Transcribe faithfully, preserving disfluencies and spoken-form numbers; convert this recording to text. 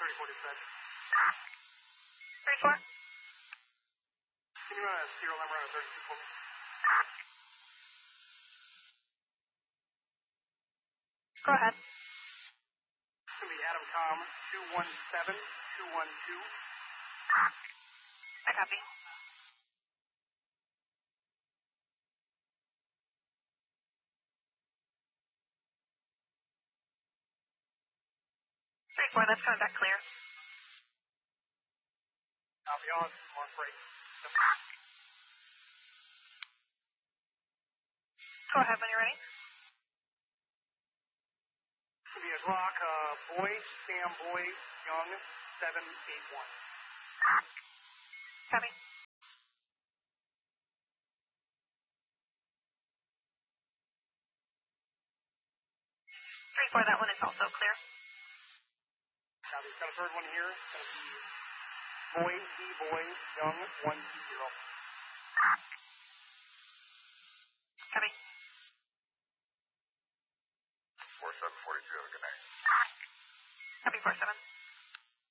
thirty-four dispatch. thirty-four? Can you run a serial number on a thirty-two for me? Go ahead. It's going to be Adam Com two one seven two one two. I copy. thirty-four, that's coming back clear. Copy on, on break. Go ahead when you're ready. It's going to be a Glock, uh, Boy, Sam Boy, Young, seven eight one. Copy. thirty-four, that one is also clear. Copy. It's got a third one here. It's going to be Boy, D Boy, Young, one two zero. Copy. four seven forty-two, have a good night. Copy four seven.